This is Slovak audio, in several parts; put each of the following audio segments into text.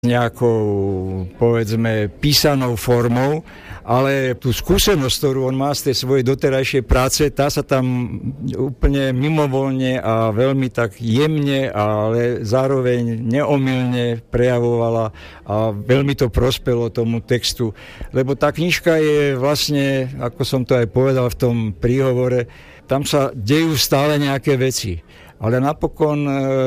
nejakou, povedzme, písanou formou, ale tú skúsenosť, ktorú on má z tej svojej doterajšej práce, tá sa tam úplne mimovoľne a veľmi tak jemne, ale zároveň neomylne prejavovala a veľmi to prospelo tomu textu. Lebo tá knižka je vlastne, ako som to aj povedal v tom príhovore, tam sa dejú stále nejaké veci. Ale napokon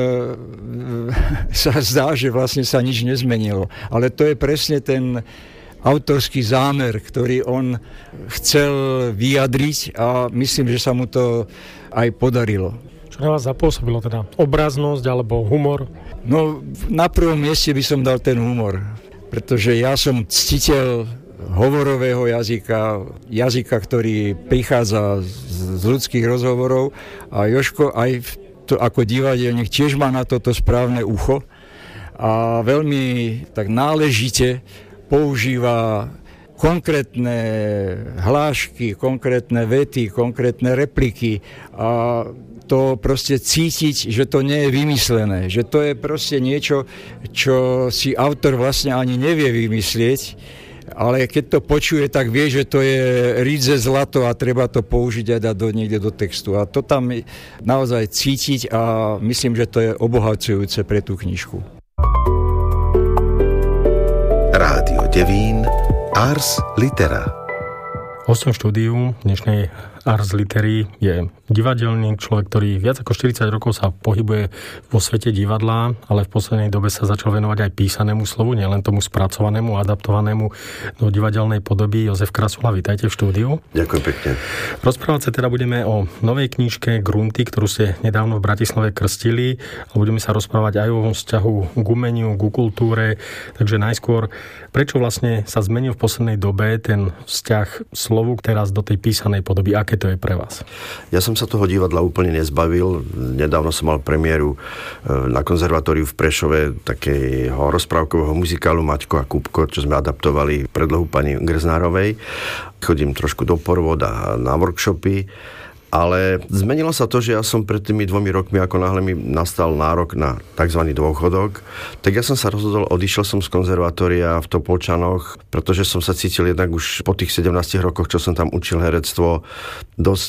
sa zdá, že vlastne sa nič nezmenilo. Ale to je presne ten autorský zámer, ktorý on chcel vyjadriť a myslím, že sa mu to aj podarilo. Čo na vás zapôsobilo teda? Obraznosť alebo humor? No, na prvom mieste by som dal ten humor, pretože ja som ctiteľ hovorového jazyka, ktorý prichádza z ľudských rozhovorov a Jožko aj to ako divadelník tiež má na toto správne ucho a veľmi tak náležite používa konkrétne hlášky, konkrétne vety, konkrétne repliky a to proste cítiť, že to nie je vymyslené, že to je proste niečo, čo si autor vlastne ani nevie vymyslieť, ale keď to počuje, tak vie, že to je rídze zlato a treba to použiť a dať niekde do textu. A to tam naozaj cítiť a myslím, že to je obohacujúce pre tú knižku. Rádio Devín, Ars Litera. Hosťom štúdiu dnešnej Ars Litery je divadelník, človek, ktorý viac ako 40 rokov sa pohybuje vo svete divadla, ale v poslednej dobe sa začal venovať aj písanému slovu, nielen tomu spracovanému, adaptovanému do divadelnej podoby. Jozef Krasula, vítajte v štúdiu. Ďakujem pekne. Rozprávať sa teda budeme o novej knižke Grunty, ktorú ste nedávno v Bratislave krstili. Budeme sa rozprávať aj o vzťahu k umeniu, ku kultúre. Takže najskôr, prečo vlastne sa zmenil v poslednej dobe ten vzťah slovu teraz do tej písanej podoby? Aké to je pre vás? Ja som sa toho divadla úplne nezbavil. Nedávno som mal premiéru na konzervatóriu v Prešove takého rozprávkového muzikálu Maťko a Kupko, čo sme adaptovali predlohu pani Grznárovej. Chodím trošku do porvod a na workshopy. Ale zmenilo sa to, že ja som pred tými 2 rokmi, ako náhle mi nastal nárok na tzv. Dôchodok, tak ja som sa rozhodol, odišiel som z konzervatória v Topolčanoch, pretože som sa cítil jednak už po tých 17 rokoch, čo som tam učil herectvo, dosť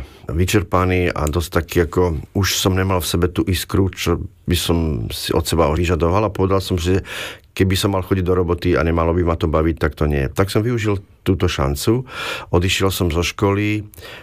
vyčerpaný a dosť taký, ako už som nemal v sebe tú iskru, čo by som si od seba vyžadoval a povedal som, že keby som mal chodiť do roboty a nemalo by ma to baviť, tak to nie. Tak som využil túto šancu, odišiel som zo školy,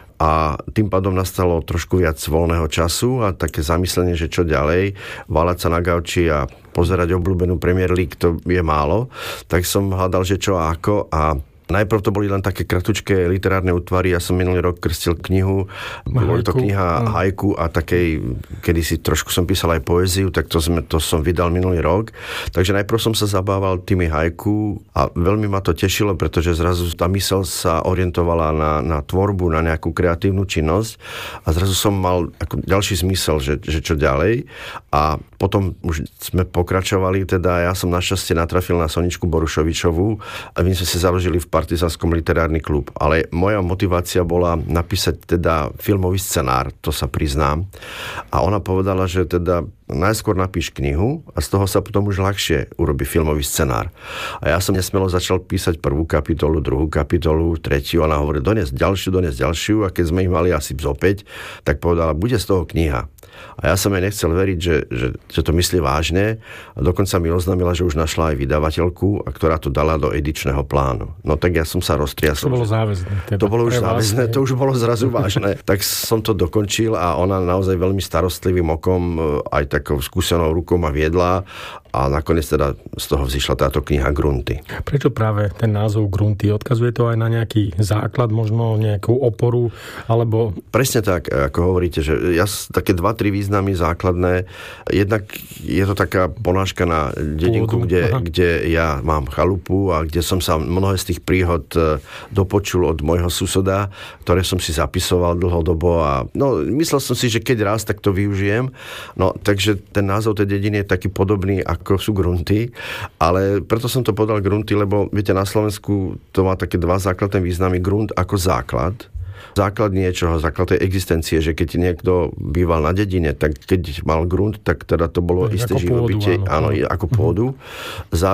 a tým pádom nastalo trošku viac voľného času a také zamyslenie, že čo ďalej, váľať sa na gauči a pozerať obľúbenú Premier League, to je málo. Tak som hľadal, že čo a ako a najprv to boli len také kratučké literárne útvary. Ja som minulý rok krstil knihu. Boli to kniha haiku a takej, kedysi trošku som písal aj poéziu, tak to som vydal minulý rok. Takže najprv som sa zabával tými haiku a veľmi ma to tešilo, pretože zrazu tá myseľ sa orientovala na tvorbu, na nejakú kreatívnu činnosť a zrazu som mal ako ďalší zmysel, že čo ďalej. A potom už sme pokračovali, teda ja som našťastie natrafil na Soničku Borušovičovú a my sme si založili v Partizánskom literárny klub. Ale moja motivácia bola napísať teda filmový scenár, to sa priznám. A ona povedala, že teda najskôr napíš knihu a z toho sa potom už ľahšie urobí filmový scenár. A ja som nesmelo začal písať 1. kapitolu, 2. kapitolu, 3. Ona hovorí, dones ďalšiu a keď sme ich mali asi zo 5, tak povedala, bude z toho kniha. A ja som jej nechcel veriť, že to myslí vážne a dokonca mi oznámila, že už našla aj vydavateľku, ktorá to dala do edičného plánu. No tak ja som sa roztriasol. To bolo záväzné. Teda to bolo už záväzné, to už bolo zrazu vážne. Tak som to dokončil a ona naozaj veľmi starostlivým okom, aj takou skúsenou rukou ma viedla a nakoniec teda z toho vzýšla táto kniha Grunty. Prečo práve ten názov Grunty? Odkazuje to aj na nejaký základ, možno nejakú oporu, alebo... Presne tak, ako hovoríte, že ja také 2-3 významy základné. Jednak je to taká ponáška na dedinku, kde ja mám chalupu a kde som sa mnohé z tých príhod dopočul od môjho suseda, ktoré som si zapisoval dlhodobo a myslel som si, že keď raz, tak to využijem. No, takže ten názov tej dediny je taký podobný, ako sú Grunty, ale preto som to podal Grunty, lebo viete, na Slovensku to má také 2 základné významy. Grunt ako základ základ niečoho, základ tej existencie, že keď niekto býval na dedine, tak keď mal grunt, tak teda to bolo isté živobytie, áno, ako pôdu.